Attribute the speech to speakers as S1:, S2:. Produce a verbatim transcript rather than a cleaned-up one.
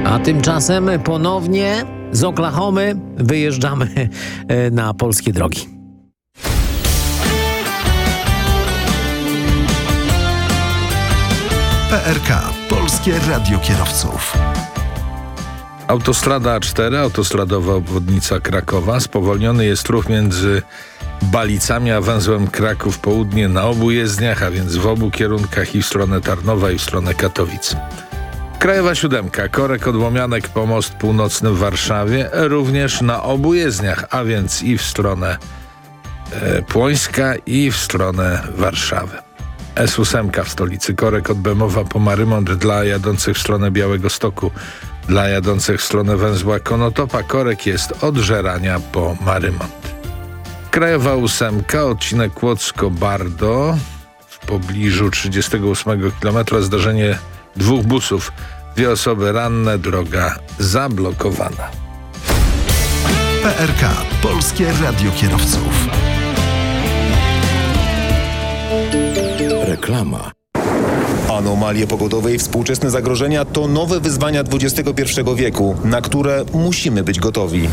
S1: A tymczasem ponownie z Oklahomy wyjeżdżamy na polskie drogi.
S2: P R K. Polskie Radio Kierowców.
S3: Autostrada A cztery, autostradowa obwodnica Krakowa. Spowolniony jest ruch między Balicami a węzłem Kraków Południe na obu jezdniach, a więc w obu kierunkach, i w stronę Tarnowa, i w stronę Katowic. Krajowa siódemka, korek od Łomianek po most północny w Warszawie, również na obu jezdniach, a więc i w stronę e, Płońska, i w stronę Warszawy. S osiem w stolicy, korek od Bemowa po Marymont dla jadących w stronę Białegostoku. Dla jadących w stronę węzła Konotopa korek jest od Żerania po Marymont. Krajowa ósemka, odcinek Kłodzko-Bardo, w pobliżu trzydziestego ósmego kilometra zdarzenie dwóch busów. Dwie osoby ranne, droga zablokowana.
S2: P R K. Polskie Radio Kierowców.
S4: Reklama. Anomalie pogodowe i współczesne zagrożenia to nowe wyzwania dwudziestego pierwszego wieku, na które musimy być gotowi.